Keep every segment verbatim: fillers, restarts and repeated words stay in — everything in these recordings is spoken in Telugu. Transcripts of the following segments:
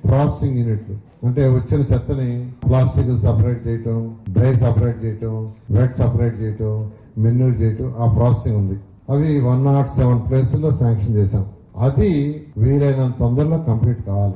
ప్రాసెసింగ్ యూనిట్లు అంటే వచ్చిన చెత్తని ప్లాస్టిక్ సపరేట్ చేయటం, డ్రై సపరేట్ చేయటం, వెట్ సపరేట్ చేయటం, మెన్యూర్ చేయటం, ఆ ప్రాసెసింగ్ ఉంది. అవి వన్ నాట్ సెవెన్ ప్లేసుల్లో శాంక్షన్ చేశాం. అది వీలైనంత తొందరలో కంప్లీట్ కావాలి.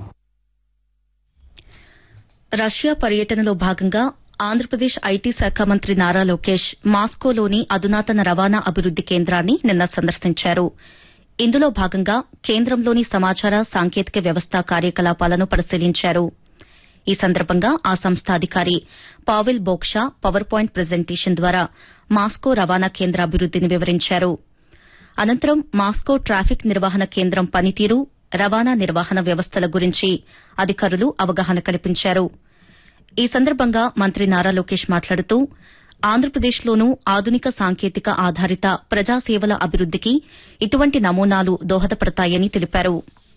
రష్యా పర్యటనలో భాగంగా ఆంధ్రప్రదేశ్ ఐటీ శాఖ మంత్రి నారా లోకేష్ మాస్కోలోని అధునాతన రవాణా అభివృద్ది కేంద్రాన్ని నిన్న సందర్శించారు. ఇందులో భాగంగా కేంద్రంలోని సమాచార సాంకేతిక వ్యవస్థ కార్యకలాపాలను పరిశీలించారు. ఈ సందర్భంగా ఆ సంస్థ అధికారి పావెల్ బోక్షా పవర్ పాయింట్ ప్రజెంటేషన్ ద్వారా మాస్కో రవాణా కేంద్ర అభివృద్దిని వివరించారు. అనంతరం మాస్కో ట్రాఫిక్ నిర్వహణ కేంద్రం పనితీరు, రవాణా నిర్వహణ వ్యవస్థల గురించి అధికారులు అవగాహన కల్పించారు. ఈ సందర్భంగా మంత్రి నారా లోకేష్ మాట్లాడుతూ ఆంధ్రప్రదేశ్లోనూ ఆధునిక సాంకేతిక ఆధారిత ప్రజాసేవల అభివృద్దికి ఇటువంటి నమూనాలు దోహదపడతాయని తెలిపారు.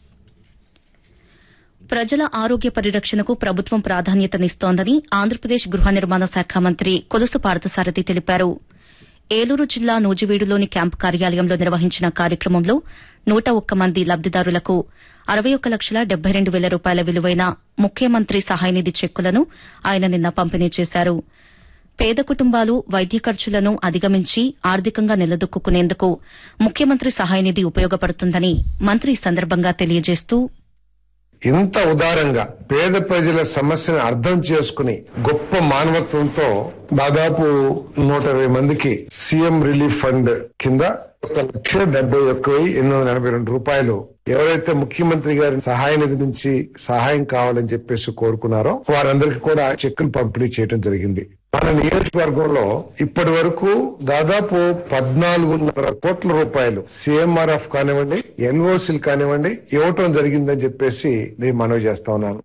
ప్రజల ఆరోగ్య పరిరక్షణకు ప్రభుత్వం ప్రాధాన్యతనిస్తోందని ఆంధ్రప్రదేశ్ గృహ నిర్మాణ శాఖ మంత్రి కొలుసు పార్థసారథి తెలిపారు. ఏలూరు జిల్లా నూజివీడులోని క్యాంపు కార్యాలయంలో నిర్వహించిన కార్యక్రమంలో నూట ఒక్క మంది లబ్దిదారులకు అరవై ఒక్క లక్షల డెబ్బై రెండు వేల రూపాయల విలువైన ముఖ్యమంత్రి సహాయనిధి చెక్కులను ఆయన నిన్న పంపిణీ చేశారు. పేద కుటుంబాలు వైద్య ఖర్చులను అధిగమించి ఆర్థికంగా నిలదొక్కునేందుకు ముఖ్యమంత్రి సహాయనిధి ఉపయోగపడుతుందని మంత్రి ఈ సందర్భంగా తెలియజేస్తూ, ఇంత ఉదారంగా పేద ప్రజల సమస్యను అర్థం చేసుకుని గొప్ప మానవత్వంతో దాదాపు నూట ఇరవై మందికి సీఎం రిలీఫ్ ఫండ్ కింద ఒక లక్ష డెబ్బై ఒక్క వెయ్యి ఎనిమిది వందల ఎనభై రెండు రూపాయలు ఎవరైతే ముఖ్యమంత్రి గారి సహాయ నిధి నుంచి సహాయం కావాలని చెప్పేసి కోరుకున్నారో వారందరికీ కూడా చెక్కులు పంపిణీ చేయడం జరిగింది. మన నియోజకవర్గంలో ఇప్పటి వరకు దాదాపు పద్నాలుగున్నర కోట్ల రూపాయలు సీఎంఆర్ఎఫ్ కానివ్వండి, ఎన్ఓసీలు కానివ్వండి ఇవ్వటం జరిగిందని చెప్పేసి నేను మనవి చేస్తా ఉన్నాను.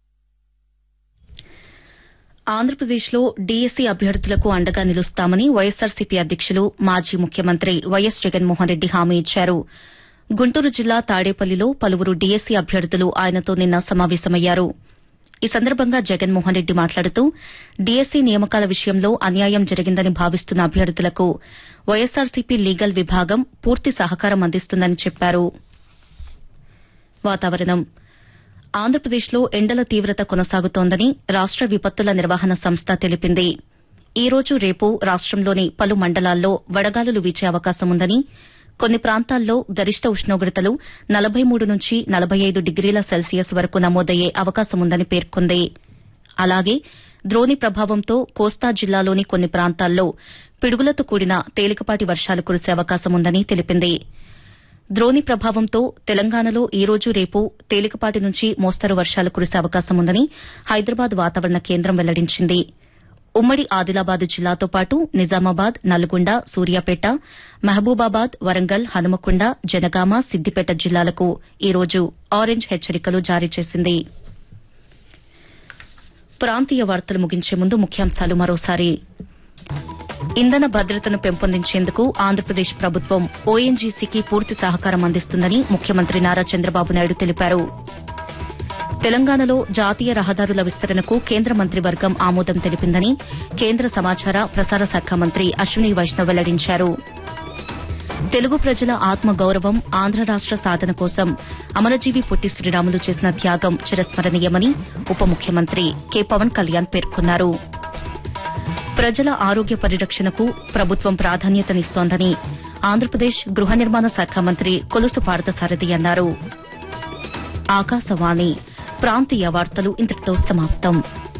ఆంధ్రప్రదేశ్లో డీఎస్సీ అభ్యర్థులకు అండగా నిలుస్తామని వైఎస్సార్సీపీ అధ్యకులు మాజీ ముఖ్యమంత్రి వైఎస్ జగన్మోహన్ రెడ్డి హామీ ఇచ్చారు. గుంటూరు జిల్లా తాడేపల్లిలో పలువురు డీఎస్సీ అభ్యర్థులు ఆయనతో నిన్న సమావేశమయ్యారు. ఈ సందర్భంగా జగన్మోహన్ రెడ్డి మాట్లాడుతూ డీఎస్సీ నియామకాల విషయంలో అన్యాయం జరిగిందని భావిస్తున్న అభ్యర్థులకు వైఎస్సార్సీపీ లీగల్ విభాగం పూర్తి సహకారం అందిస్తుందని చెప్పారు. వాతావరణం ఆంధ్రప్రదేశ్లో ఎండల తీవ్రత కొనసాగుతోందని రాష్ట విపత్తుల నిర్వహణ సంస్థ తెలిపింది. ఈ రోజు రేపు రాష్టంలోని పలు మండలాల్లో వడగాలులు వీచే అవకాశం ఉందని, కొన్ని ప్రాంతాల్లో గరిష్ట ఉష్ణోగ్రతలు నలభై మూడు నుంచి నలభై ఐదు డిగ్రీల సెల్సియస్ వరకు నమోదయ్యే అవకాశముందని పేర్కొంది. అలాగే ద్రోణి ప్రభావంతో కోస్తా జిల్లాలోని కొన్ని ప్రాంతాల్లో పిడుగులతో కూడిన తేలికపాటి వర్షాలు కురిసే అవకాశముందని తెలిపింది. ద్రోణి ప్రభావంతో తెలంగాణలో ఈ రోజు రేపు తేలికపాటి నుంచి మోస్తరు వర్షాలు కురిసే అవకాశముందని హైదరాబాద్ వాతావరణ కేంద్రం వెల్లడించింది. ఉమ్మడి ఆదిలాబాద్ జిల్లాతో పాటు నిజామాబాద్, నల్గొండ, సూర్యాపేట, మహబూబాబాద్, వరంగల్, హనుమకొండ, జనగామ, సిద్దిపేట జిల్లాలకు ఈ రోజు ఆరెంజ్ హెచ్చరికలు జారీ చేసింది. ప్రాంతీయ వార్తలు ముగించే ముందు ముఖ్యాంశాలు మరోసారి. ఇంధన భద్రతను పెంపొందించేందుకు ఆంధ్రప్రదేశ్ ప్రభుత్వం ఓఎన్జీసీకి పూర్తి సహకారం అందిస్తుందని ముఖ్యమంత్రి నారా చంద్రబాబు నాయుడు తెలిపారు. తెలంగాణలో జాతీయ రహదారుల విస్తరణకు కేంద్ర మంత్రివర్గం ఆమోదం తెలిపిందని కేంద్ర సమాచార ప్రసార శాఖ మంత్రి అశ్విని వైష్ణవ్ వెల్లడించారు. తెలుగు ప్రజల ఆత్మగౌరవం, ఆంధ్ర రాష్ట సాధన కోసం అమరజీవి పొట్టి శ్రీరాములు చేసిన త్యాగం చిరస్మరణీయమని ఉప ముఖ్యమంత్రి కె పవన్ కళ్యాణ్ పేర్కొన్నారు. ప్రజల ఆరోగ్య పరిరక్షణకు ప్రభుత్వం ప్రాధాన్యతనిస్తోందని ఆంధ్రప్రదేశ్ గృహ నిర్మాణ శాఖ మంత్రి కొలుసు పార్థసారథి అన్నారు. ఆకాశవాణి ప్రాంతీయ వార్తలు ఇంతటితో సమాప్తం.